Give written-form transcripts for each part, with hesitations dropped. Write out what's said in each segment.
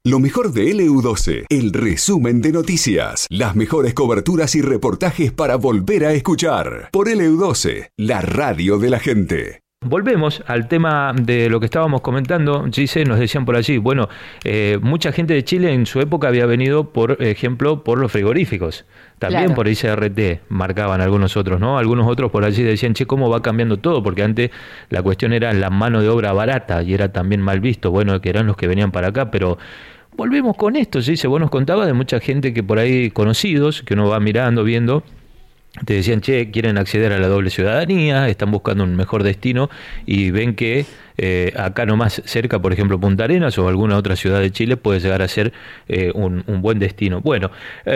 Lo mejor de LU12, el resumen de noticias, las mejores coberturas y reportajes para volver a escuchar. Por LU12, la radio de la gente. Volvemos al tema de lo que estábamos comentando. Gise, nos decían por allí, bueno, mucha gente de Chile en su época había venido, por ejemplo, por los frigoríficos. También claro. Por ICRT marcaban algunos otros, ¿no? Algunos otros por allí decían, che, ¿cómo va cambiando todo? Porque antes la cuestión era la mano de obra barata y era también mal visto, bueno, que eran los que venían para acá, pero volvemos con esto, Gise, vos nos contabas de mucha gente que por ahí, conocidos, que uno va mirando, viendo, te decían, che, quieren acceder a la doble ciudadanía, están buscando un mejor destino y ven que acá nomás cerca, por ejemplo, Punta Arenas o alguna otra ciudad de Chile puede llegar a ser un buen destino. Bueno,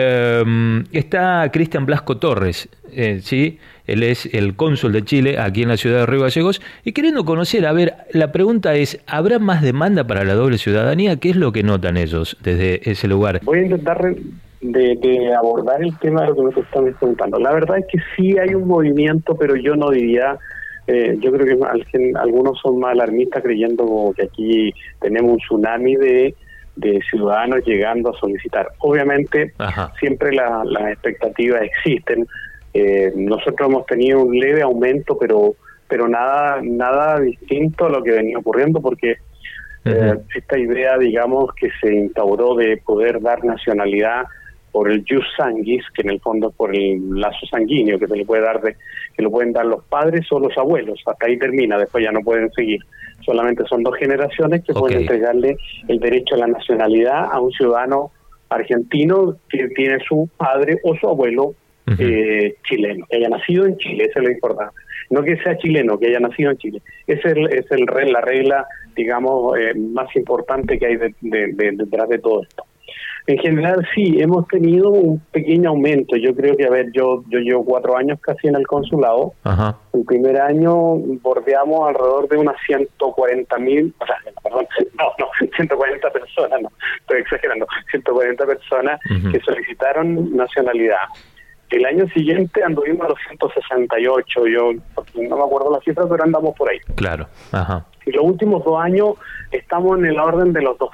está Cristian Blasco Torres, ¿sí? Él es el cónsul de Chile aquí en la ciudad de Río Gallegos y queriendo conocer, a ver, la pregunta es, ¿habrá más demanda para la doble ciudadanía? ¿Qué es lo que notan ellos desde ese lugar? Voy a intentar de abordar el tema de lo que me están preguntando. La verdad es que sí hay un movimiento, pero yo no diría, yo creo que algunos son más alarmistas creyendo que aquí tenemos un tsunami de ciudadanos llegando a solicitar. Obviamente, siempre las expectativas existen. Nosotros hemos tenido un leve aumento, pero nada distinto a lo que venía ocurriendo, porque esta idea, digamos, que se instauró de poder dar nacionalidad por el jus sanguis, que en el fondo es por el lazo sanguíneo que se le puede dar, que lo pueden dar los padres o los abuelos, hasta ahí termina, después ya no pueden seguir. Solamente son 2 generaciones que pueden entregarle el derecho a la nacionalidad a un ciudadano argentino que tiene su padre o su abuelo chileno, que haya nacido en Chile, eso es lo importante. No que sea chileno, que haya nacido en Chile. Esa es la regla, digamos, más importante que hay detrás de todo esto. En general, sí, hemos tenido un pequeño aumento. Yo creo que, yo llevo 4 años casi en el consulado. El primer año bordeamos alrededor de unas 140.000, 140 personas, no, estoy exagerando, 140 personas que solicitaron nacionalidad. El año siguiente anduvimos a los 168, yo no me acuerdo la cifra, pero andamos por ahí. Claro, Y los últimos 2 años estamos en el orden de los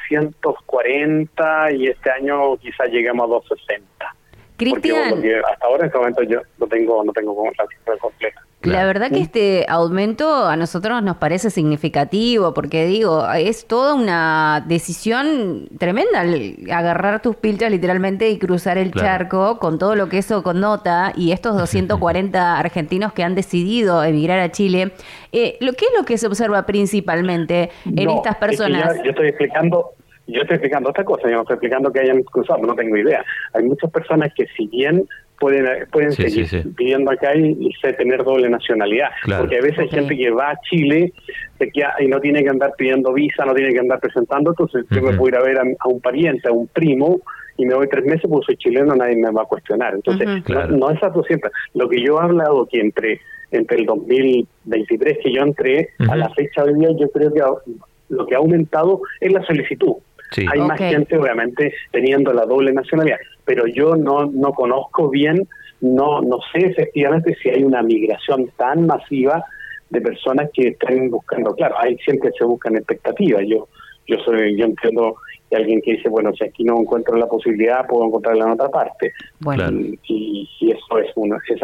240 y este año quizás lleguemos a 260. Cristian, porque hasta ahora en este momento yo no tengo la cifra completa. La verdad que este aumento a nosotros nos parece significativo, porque digo, es toda una decisión tremenda agarrar tus pilchas literalmente y cruzar el charco con todo lo que eso connota, y estos 240 argentinos que han decidido emigrar a Chile. ¿Qué es lo que se observa principalmente en estas personas? Es que yo estoy explicando otra cosa, yo no estoy explicando que hayan cruzado, no tengo idea. Hay muchas personas que si bien pueden seguir viviendo acá y tener doble nacionalidad, porque a veces hay gente que va a Chile se queda, y no tiene que andar pidiendo visa, no tiene que andar presentando, entonces yo me puedo ir a ver a un pariente, a un primo, y me voy 3 meses porque soy chileno, nadie me va a cuestionar. Entonces, no esas 200. Lo que yo he hablado que entre el 2023 que yo entré a la fecha de hoy día, yo creo que lo que ha aumentado es la solicitud. Hay más gente, obviamente, teniendo la doble nacionalidad, pero yo no conozco bien, no sé efectivamente si hay una migración tan masiva de personas que están buscando. Claro, hay siempre se buscan expectativas. Yo entiendo que alguien que dice, bueno, si aquí no encuentro la posibilidad, puedo encontrarla en otra parte. Bueno, y eso es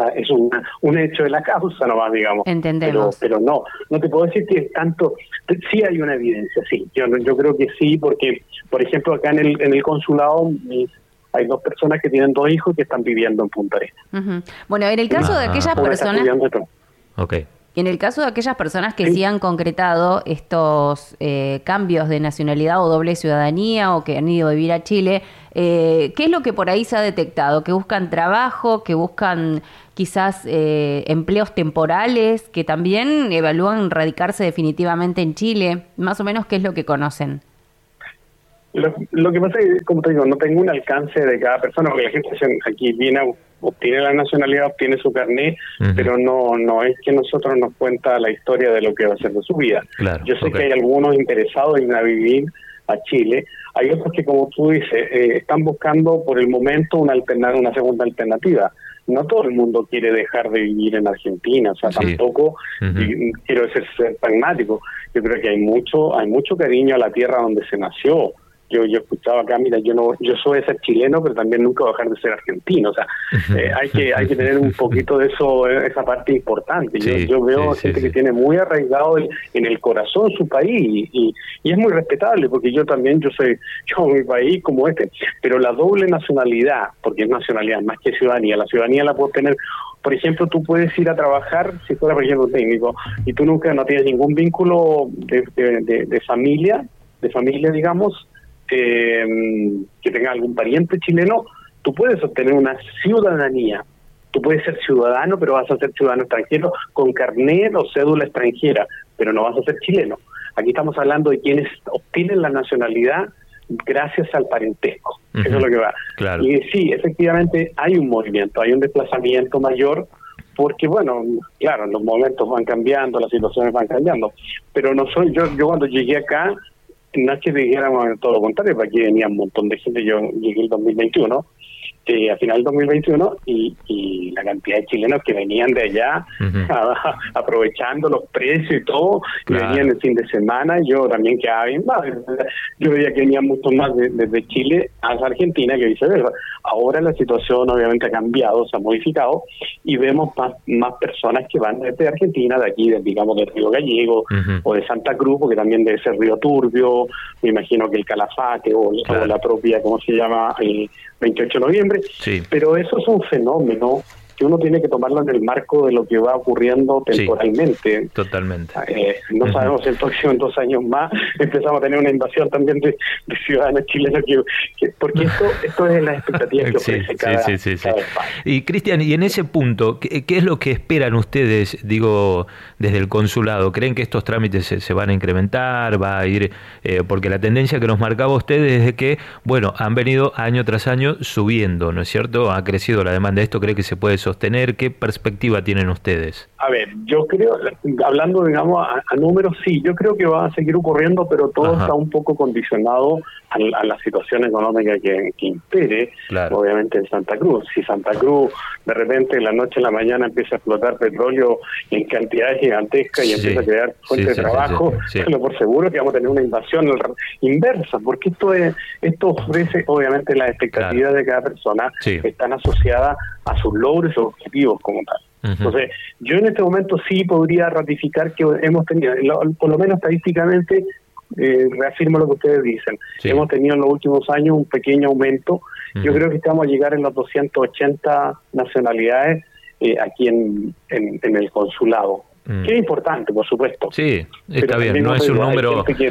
un hecho de la causa nomás, digamos. Entendemos. Pero no te puedo decir que tanto, sí hay una evidencia, sí. Yo creo que sí, porque, por ejemplo, acá en el consulado hay 2 personas que tienen 2 hijos que están viviendo en Punta Arenas. Bueno, en el caso de aquellas personas... En el caso de aquellas personas que sí han concretado estos cambios de nacionalidad o doble ciudadanía o que han ido a vivir a Chile, ¿qué es lo que por ahí se ha detectado? ¿Que buscan trabajo, que buscan quizás empleos temporales, que también evalúan radicarse definitivamente en Chile? Más o menos, ¿qué es lo que conocen? Lo que pasa es que, como te digo, no tengo un alcance de cada persona, porque la gente aquí viene, obtiene la nacionalidad, obtiene su carnet, pero no es que nosotros nos cuenta la historia de lo que va a ser de su vida. Yo sé que hay algunos interesados en ir a vivir a Chile, hay otros que, como tú dices, están buscando por el momento una segunda alternativa. No todo el mundo quiere dejar de vivir en Argentina, o sea, tampoco quiero ser pragmático. Yo creo que hay mucho cariño a la tierra donde se nació. yo escuchaba acá, mira, yo soy de ser chileno, pero también nunca voy a dejar de ser argentino. O sea, hay que tener un poquito de eso, esa parte importante. Yo veo gente que tiene muy arraigado en el corazón su país y es muy respetable, porque yo soy mi país como pero la doble nacionalidad, porque es nacionalidad más que ciudadanía, la ciudadanía la puedo tener. Por ejemplo, tú puedes ir a trabajar, si fuera, por ejemplo, técnico, y tú no tienes ningún vínculo de familia, digamos, que tenga algún pariente chileno, tú puedes obtener una ciudadanía. Tú puedes ser ciudadano, pero vas a ser ciudadano extranjero con carnet o cédula extranjera, pero no vas a ser chileno. Aquí estamos hablando de quienes obtienen la nacionalidad gracias al parentesco. Eso es lo que va. Claro. Y sí, efectivamente hay un movimiento, hay un desplazamiento mayor, porque bueno, claro, los momentos van cambiando, las situaciones van cambiando, pero yo cuando llegué acá, no es que dijéramos todo lo contrario, porque aquí venía un montón de gente. Yo llegué el 2021, a final del 2021, y la cantidad de chilenos que venían de allá, aprovechando los precios y todo, claro, y venían el fin de semana. Yo también quedaba bien más. Yo veía que venían mucho más desde Chile a Argentina que viceversa. Ahora la situación obviamente ha cambiado, se ha modificado, y vemos más personas que van desde Argentina, de aquí, digamos, de Río Gallego, o de Santa Cruz, porque también debe ser Río Turbio, me imagino que el Calafate, o la propia, ¿cómo se llama?, 28 de noviembre, pero eso es un fenómeno que uno tiene que tomarlo en el marco de lo que va ocurriendo temporalmente. Sí, totalmente. No sabemos si el próximo, en 2 años más, empezamos a tener una invasión también de ciudadanos chilenos, porque esto es la expectativa que ofrece cada espacio. Y Cristian, y en ese punto, ¿qué es lo que esperan ustedes, digo, desde el consulado? ¿Creen que estos trámites se van a incrementar? ¿Va a ir? Porque la tendencia que nos marcaba ustedes es de que, bueno, han venido año tras año subiendo, ¿no es cierto? Ha crecido la demanda. ¿Esto cree que se puede sostener? ¿Qué perspectiva tienen ustedes? A ver, yo creo, hablando, digamos, a números, sí, yo creo que va a seguir ocurriendo, pero todo está un poco condicionado a la situación económica que impere, claro, obviamente en Santa Cruz. Si Santa Cruz de repente de la noche a la mañana empieza a explotar petróleo en cantidades gigantescas y empieza a crear fuentes de trabajo, pero por seguro que vamos a tener una invasión inversa, porque esto ofrece obviamente las expectativas de cada persona que están asociadas a sus logros y objetivos como tal. Entonces, yo en este momento sí podría ratificar que hemos tenido, por lo menos estadísticamente, reafirmo lo que ustedes dicen, hemos tenido en los últimos años un pequeño aumento. Yo creo que estamos a llegar en las 280 nacionalidades aquí en el consulado. Que es importante, por supuesto. Sí, está bien, no es un número que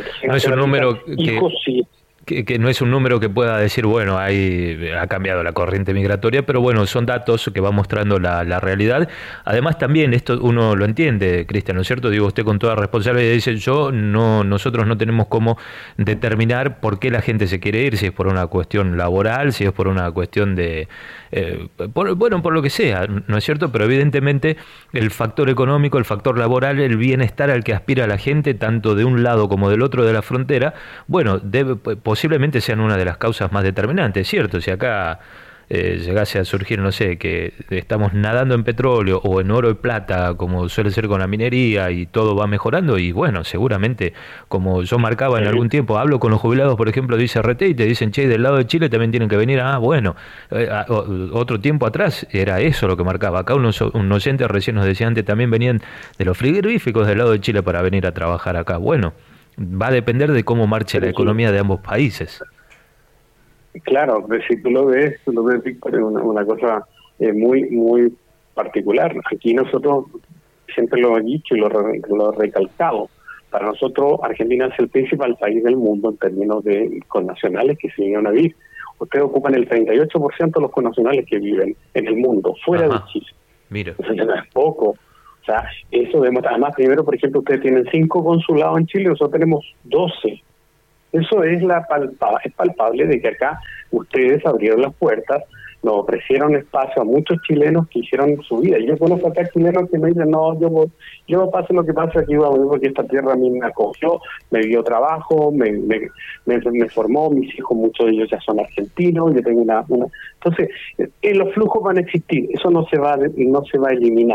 no es un número que pueda decir, bueno, ha cambiado la corriente migratoria, pero bueno, son datos que van mostrando la realidad. Además también, esto uno lo entiende, Cristian, ¿no es cierto? Digo, usted con toda responsabilidad dice, nosotros no tenemos cómo determinar por qué la gente se quiere ir, si es por una cuestión laboral, si es por una cuestión de... por lo que sea, ¿no es cierto? Pero evidentemente el factor económico, el factor laboral, el bienestar al que aspira la gente, tanto de un lado como del otro de la frontera, bueno, posiblemente sean una de las causas más determinantes, ¿cierto? Si acá llegase a surgir, no sé, que estamos nadando en petróleo o en oro y plata, como suele ser con la minería, y todo va mejorando, y bueno, seguramente, como yo marcaba en algún tiempo, hablo con los jubilados, por ejemplo, dice RT, y te dicen, che, del lado de Chile también tienen que venir. Otro tiempo atrás era eso lo que marcaba. Acá un oyente recién nos decía antes, también venían de los frigoríficos del lado de Chile para venir a trabajar acá. Bueno, va a depender de cómo marche la economía de ambos países. Claro, si tú lo ves, Víctor, es una cosa muy, muy particular. Aquí nosotros siempre lo hemos dicho y lo recalcado. Para nosotros, Argentina es el principal país del mundo en términos de connacionales que se vienen a vivir. Ustedes ocupan el 38% de los connacionales que viven en el mundo, fuera de Chile. Mira. Entonces, no es poco. O sea, eso demuestra. Además, primero, por ejemplo, ustedes tienen 5 consulados en Chile, nosotros tenemos 12. Eso es es palpable de que acá ustedes abrieron las puertas, nos ofrecieron espacio a muchos chilenos que hicieron su vida. Yo conozco acá chilenos que me dicen, no, yo pase lo que pase aquí, porque esta tierra a mí me acogió, me dio trabajo, me formó, mis hijos, muchos de ellos ya son argentinos, yo tengo Entonces, los flujos van a existir, eso no se va a eliminar.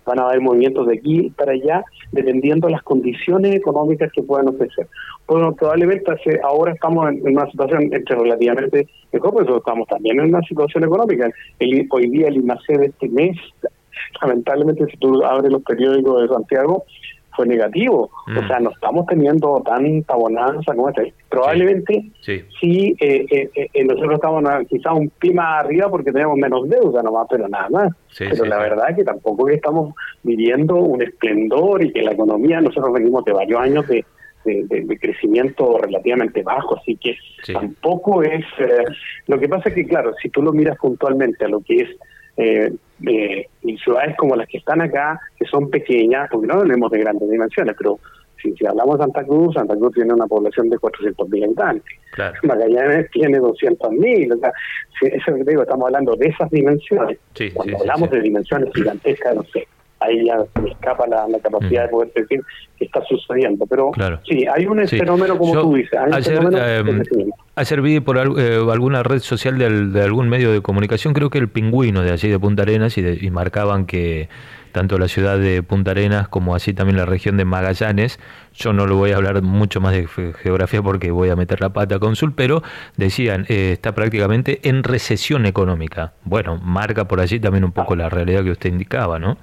van a haber movimientos de aquí para allá, dependiendo de las condiciones económicas que puedan ofrecer. Bueno, probablemente ahora estamos en una situación relativamente mejor, pero estamos también en una situación económica. Hoy día el IMACE de este mes, lamentablemente, si tú abres los periódicos de Santiago, fue negativo. O sea, no estamos teniendo tanta bonanza como esta. Probablemente sí, nosotros estamos quizás un clima arriba porque tenemos menos deuda nomás, pero nada más. Pero la verdad es que tampoco estamos viviendo un esplendor y que la economía, nosotros venimos de varios años de crecimiento relativamente bajo, así que tampoco es... lo que pasa es que, claro, si tú lo miras puntualmente a lo que es ciudades como las que están acá, que son pequeñas, porque no hablemos de grandes dimensiones, pero si hablamos de Santa Cruz tiene una población de 400.000 habitantes. Claro. Magallanes tiene 200.000. O sea, eso es lo que te digo, estamos hablando de esas dimensiones. Cuando hablamos de dimensiones gigantescas, no sé, ahí ya me escapa la capacidad de poder decir que está sucediendo. Pero sí, hay un fenómeno, como tú dices. Ayer vi por alguna red social de algún medio de comunicación, creo que el Pingüino de allí de Punta Arenas, y marcaban que tanto la ciudad de Punta Arenas como así también la región de Magallanes, yo no lo voy a hablar mucho más de geografía porque voy a meter la pata con Sul, pero decían, está prácticamente en recesión económica. Bueno, marca por allí también un poco la realidad que usted indicaba, ¿no?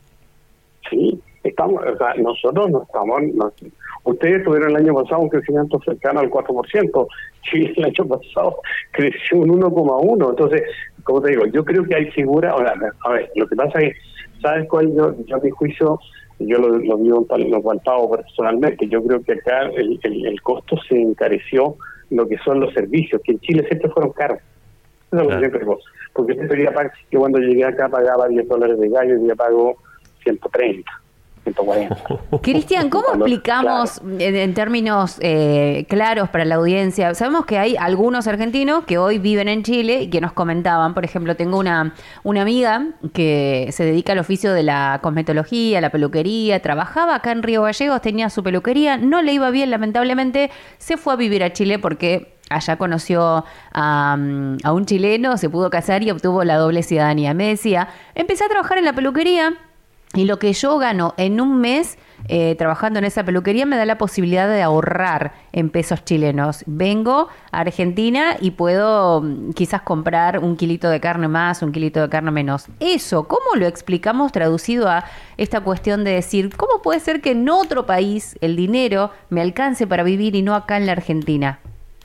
Sí, nosotros no estamos... Ustedes tuvieron el año pasado un crecimiento cercano al 4%, Chile el año pasado creció un 1,1%, entonces, como te digo, yo creo que hay figuras... A ver, lo que pasa es que, ¿sabes cuál? Yo a mi juicio, yo lo vivo lo palpado personalmente, yo creo que acá el costo se encareció lo que son los servicios, que en Chile siempre fueron caros. Eso es lo que siempre digo, porque siempre yo cuando llegué acá pagaba $10 de gallo y ya pago 130. 140. Cristian, ¿cómo explicamos en términos claros para la audiencia? Sabemos que hay algunos argentinos que hoy viven en Chile y que nos comentaban, por ejemplo, tengo una amiga que se dedica al oficio de la cosmetología, la peluquería, trabajaba acá en Río Gallegos, tenía su peluquería, no le iba bien, lamentablemente, se fue a vivir a Chile porque allá conoció a un chileno, se pudo casar y obtuvo la doble ciudadanía. Me decía, empecé a trabajar en la peluquería, y lo que yo gano en un mes trabajando en esa peluquería me da la posibilidad de ahorrar en pesos chilenos. Vengo a Argentina y puedo quizás comprar un kilito de carne más, un kilito de carne menos. Eso, ¿cómo lo explicamos traducido a esta cuestión de decir, ¿cómo puede ser que en otro país el dinero me alcance para vivir y no acá en la Argentina?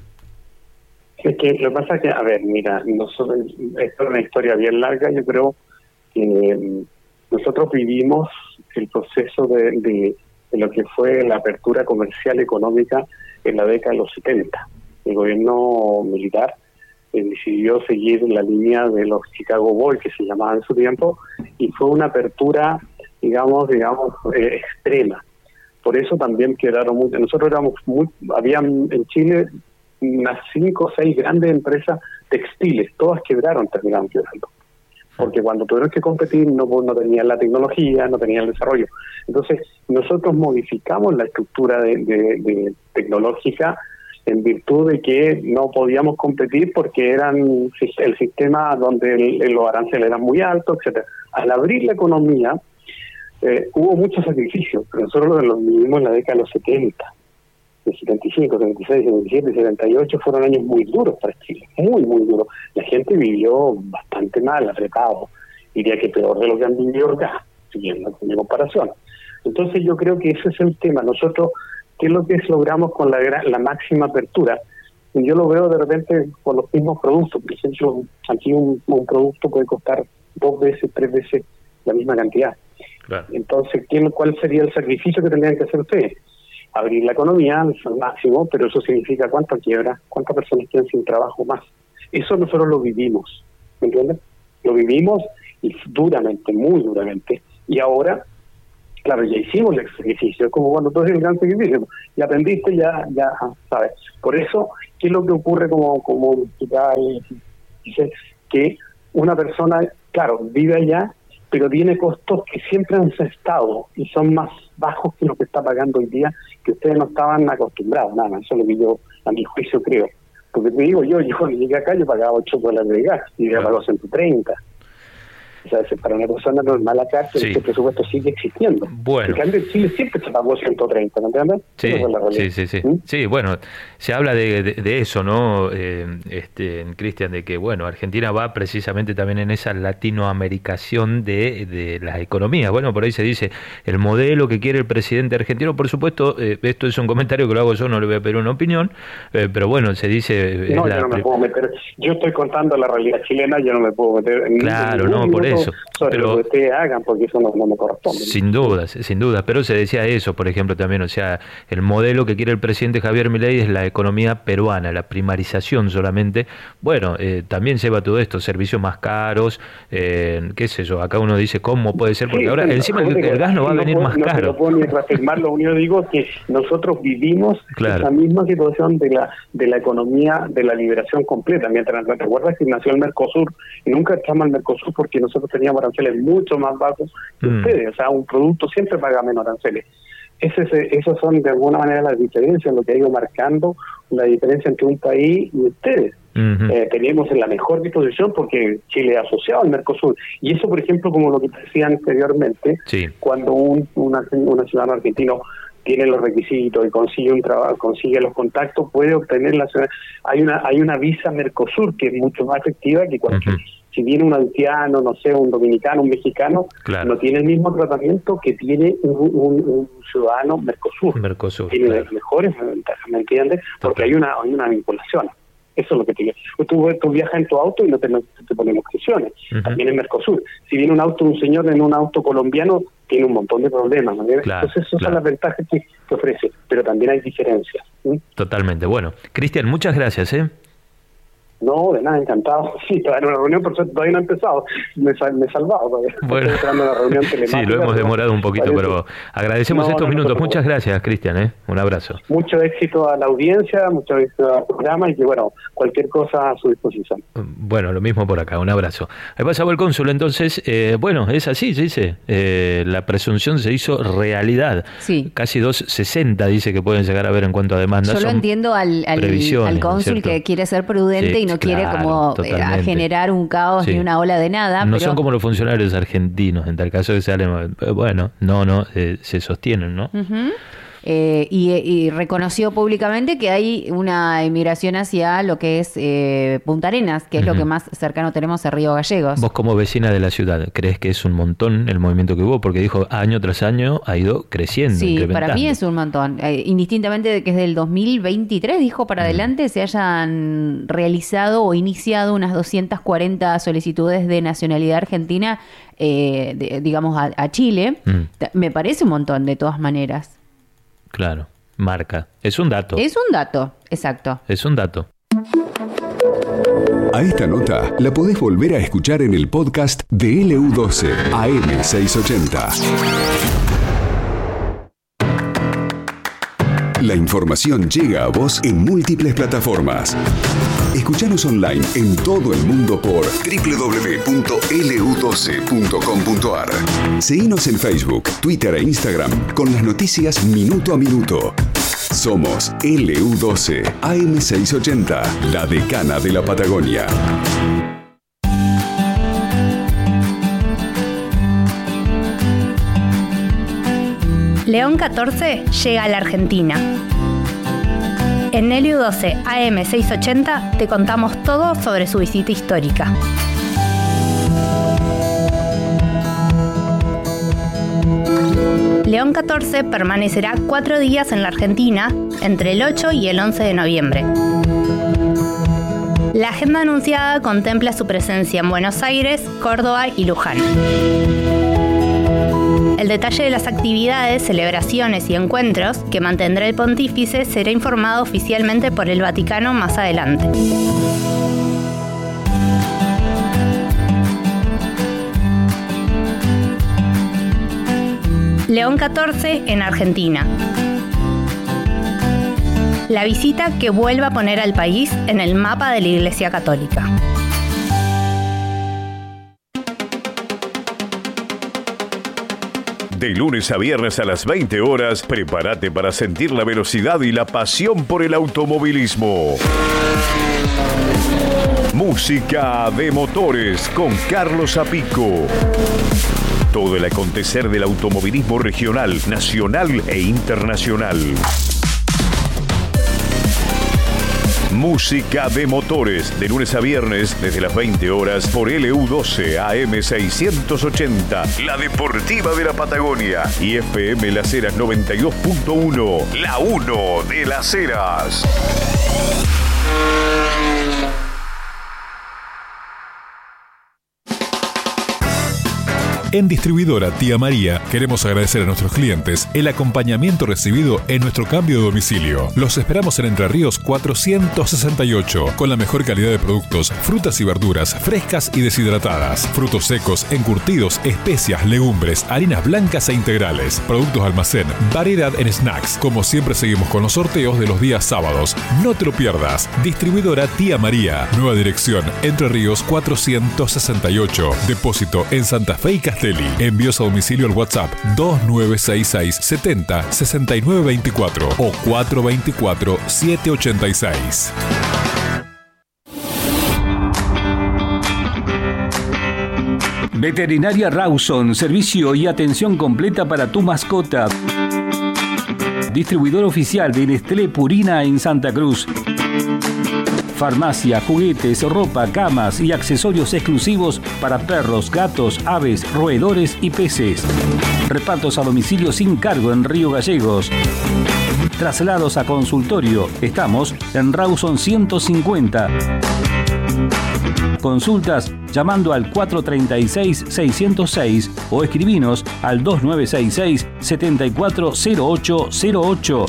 Es que lo que pasa es que, a ver, mira, esto es una historia bien larga, yo creo que... nosotros vivimos el proceso de lo que fue la apertura comercial económica en la década de los 70. El gobierno militar decidió seguir la línea de los Chicago Boys, que se llamaban en su tiempo, y fue una apertura, digamos, extrema. Por eso también quedaron muchos. Nosotros habían en Chile unas 5 o 6 grandes empresas textiles, todas terminaron quebrando. Porque cuando tuvieron que competir no tenían la tecnología, no tenían el desarrollo. Entonces, nosotros modificamos la estructura de tecnológica en virtud de que no podíamos competir porque eran el sistema donde los aranceles eran muy altos, etcétera. Al abrir la economía, hubo muchos sacrificios, pero nosotros los vivimos en la década de los 70. De 75, 76, 77, 78 fueron años muy duros para Chile, muy, muy duros. La gente vivió bastante mal, apretado, diría que peor de lo que han vivido acá, siguiendo con mi comparación. Entonces yo creo que ese es el tema. Nosotros, ¿qué es lo que logramos con la máxima apertura? Yo lo veo de repente con los mismos productos. Por ejemplo, aquí un producto puede costar 2 veces, 3 veces la misma cantidad. Claro. Entonces, ¿cuál sería el sacrificio que tendrían que hacer ustedes? Abrir la economía al máximo, pero eso significa cuánta quiebra, cuántas personas quedan sin trabajo más. Eso nosotros lo vivimos, ¿me entiendes? Lo vivimos y duramente, muy duramente. Y ahora, claro, ya hicimos el sacrificio, es como cuando tú haces el gran sacrificio, ya aprendiste, ya sabes. Por eso, ¿qué es lo que ocurre como dice que una persona, claro, vive allá, pero tiene costos que siempre han estado y son más bajos que lo que está pagando hoy día, que ustedes no estaban acostumbrados, nada, eso es lo que yo, a mi juicio, creo. Porque te digo, yo llegué acá, yo pagaba $8 de gas y ya pagó 130. O sea, para una persona normal acá, este presupuesto sigue existiendo. Bueno. En cambio, en Chile siempre se pagó 130, ¿me entiendes? Sí. Sí, bueno, se habla de eso, ¿no? Cristian, de que, bueno, Argentina va precisamente también en esa latinoamericación de las economías. Bueno, por ahí se dice, el modelo que quiere el presidente argentino, por supuesto, esto es un comentario que lo hago yo, no le voy a pedir una opinión, pero bueno, se dice... No, yo no me puedo meter, yo estoy contando la realidad chilena, yo no me puedo meter en por eso. Sobre lo que ustedes hagan, porque eso no me corresponde. Sin duda, pero se decía eso, por ejemplo, también, o sea, el modelo que quiere el presidente Javier Milei es la economía peruana, la primarización solamente. Bueno, también lleva todo esto, servicios más caros, qué sé yo, acá uno dice, ¿cómo puede ser? Porque ahora encima el gas no va a venir más caro. No puedo ni reafirmar, lo único que digo es que nosotros vivimos esa misma situación de la economía de la liberación completa. Mientras, ¿te acuerdas que nació el Mercosur? Y nunca echamos al Mercosur porque nosotros teníamos aranceles mucho más bajos que ustedes. O sea, un producto siempre paga menos aranceles. Esas son de alguna manera las diferencias, lo que ha ido marcando la diferencia entre un país y ustedes. Teníamos en la mejor disposición porque Chile es asociado al Mercosur. Y eso, por ejemplo, como lo que te decía anteriormente, cuando un ciudadano argentino tiene los requisitos y consigue un trabajo, consigue los contactos, puede obtener la ciudadanía. Hay una visa Mercosur que es mucho más efectiva que cualquier. Si viene un haitiano, no sé, un dominicano, un mexicano, no tiene el mismo tratamiento que tiene un ciudadano Mercosur. Tiene las mejores ventajas, ¿me entiendes? Porque hay una vinculación. Eso es lo que te digo. Tú viajas en tu auto y no te ponen objeciones. También en Mercosur. Si viene un señor en un auto colombiano, tiene un montón de problemas, ¿no? Entonces esas son las ventajas que ofrece, pero también hay diferencias. Totalmente. Bueno, Cristian, muchas gracias, No, de nada, encantado. Sí, estaba en una reunión, por eso todavía no he empezado. Me he salvado. Bueno, estoy esperando una reunión telemática. Sí, lo hemos demorado un poquito, pero agradecemos estos minutos. Muchas gracias, Cristian. Un abrazo. Mucho éxito a la audiencia, mucho éxito al programa y que, bueno, cualquier cosa a su disposición. Bueno, lo mismo por acá. Un abrazo. Ahí pasaba el cónsul, entonces, bueno, es así, se dice. La presunción se hizo realidad. Sí. Casi 260 dice que pueden llegar a ver en cuanto a demandas. Yo lo entiendo al cónsul que quiere ser prudente y no quiere como generar un caos ni una ola de nada. No son como los funcionarios argentinos, en tal caso que salen, bueno, se sostienen, ¿no? Y reconoció públicamente que hay una emigración hacia lo que es Punta Arenas, que es lo que más cercano tenemos a Río Gallegos. Vos como vecina de la ciudad, ¿crees que es un montón el movimiento que hubo? Porque dijo, año tras año ha ido creciendo, para mí es un montón. Indistintamente de que desde el 2023, dijo, para adelante, se hayan realizado o iniciado unas 240 solicitudes de nacionalidad argentina, digamos, a Chile. Me parece un montón, de todas maneras. Claro, marca. Es un dato. Es un dato, exacto. Es un dato. A esta nota la podés volver a escuchar en el podcast de LU12 AM680. La información llega a vos en múltiples plataformas. Escuchanos online en todo el mundo por www.lu12.com.ar. Seguinos en Facebook, Twitter e Instagram con las noticias minuto a minuto. Somos LU12 AM680, la decana de la Patagonia. León 14 llega a la Argentina. En LU12 AM680 te contamos todo sobre su visita histórica. León 14 permanecerá 4 días en la Argentina entre el 8 y el 11 de noviembre. La agenda anunciada contempla su presencia en Buenos Aires, Córdoba y Luján. El detalle de las actividades, celebraciones y encuentros que mantendrá el pontífice será informado oficialmente por el Vaticano más adelante. León 14 en Argentina. La visita que vuelve a poner al país en el mapa de la Iglesia Católica. De lunes a viernes a las 20 horas, prepárate para sentir la velocidad y la pasión por el automovilismo. Música de motores con Carlos Zapico. Todo el acontecer del automovilismo regional, nacional e internacional. Música de motores, de lunes a viernes, desde las 20 horas, por LU12 AM 680, la deportiva de la Patagonia, y FM Las Heras 92.1, la 1 de Las Heras. En Distribuidora Tía María queremos agradecer a nuestros clientes el acompañamiento recibido en nuestro cambio de domicilio. Los esperamos en Entre Ríos 468, con la mejor calidad de productos, frutas y verduras frescas y deshidratadas, frutos secos, encurtidos, especias, legumbres, harinas blancas e integrales, productos almacén, variedad en snacks. Como siempre seguimos con los sorteos de los días sábados. No te lo pierdas. Distribuidora Tía María. Nueva dirección, Entre Ríos 468. Depósito en Santa Fe y Castelli. Envíos a domicilio al WhatsApp 2966 70 69 24 o 424 786. Veterinaria Rawson, servicio y atención completa para tu mascota. Distribuidor oficial de Nestlé Purina en Santa Cruz. Farmacia, juguetes, ropa, camas y accesorios exclusivos para perros, gatos, aves, roedores y peces. Repartos a domicilio sin cargo en Río Gallegos. Traslados a consultorio. Estamos en Rawson 150. Consultas llamando al 436-606 o escribinos al 2966-740808.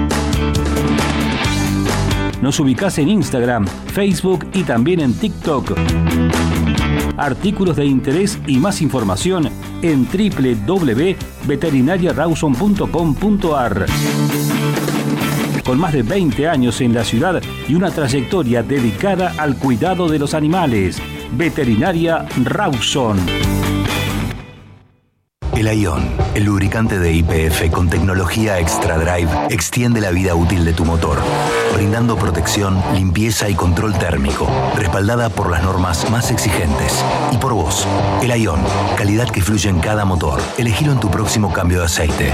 Nos ubicás en Instagram, Facebook y también en TikTok. Artículos de interés y más información en www.veterinariarawson.com.ar. Con más de 20 años en la ciudad y una trayectoria dedicada al cuidado de los animales. Veterinaria Rawson. El Ion, el lubricante de YPF con tecnología Extra Drive, extiende la vida útil de tu motor, brindando protección, limpieza y control térmico, respaldada por las normas más exigentes. Y por vos, el Ion, calidad que fluye en cada motor. Elegilo en tu próximo cambio de aceite.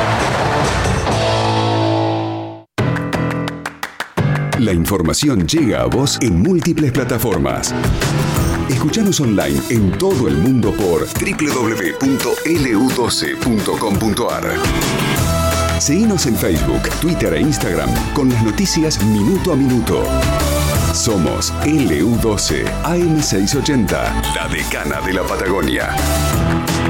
La información llega a vos en múltiples plataformas. Escuchanos online en todo el mundo por www.lu12.com.ar. Seguinos en Facebook, Twitter e Instagram con las noticias minuto a minuto. Somos LU12 AM 680, la decana de la Patagonia.